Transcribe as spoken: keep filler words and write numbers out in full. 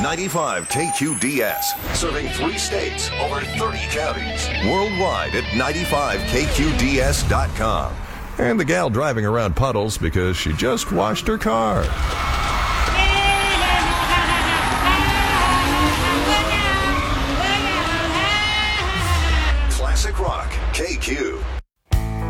ninety-five K Q D S, serving three states, over thirty counties. Worldwide at ninety-five K Q D S dot com. And the gal driving around puddles because she just washed her car.